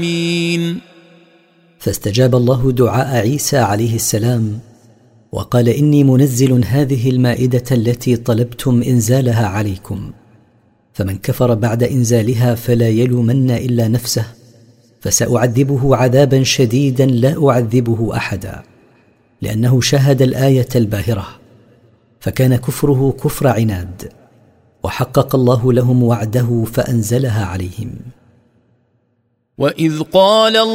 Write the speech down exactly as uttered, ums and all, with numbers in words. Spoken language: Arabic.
فاستجاب الله دعاء عيسى عليه السلام وقال: إني منزل هذه المائدة التي طلبتم إنزالها عليكم، فمن كفر بعد إنزالها فلا يلومن إلا نفسه، فسأعذبه عذابا شديدا لا أعذبه أحدا، لأنه شاهد الآية الباهرة، فكان كفره كفر عناد، وحقق الله لهم وعده فأنزلها عليهم. وإذ قال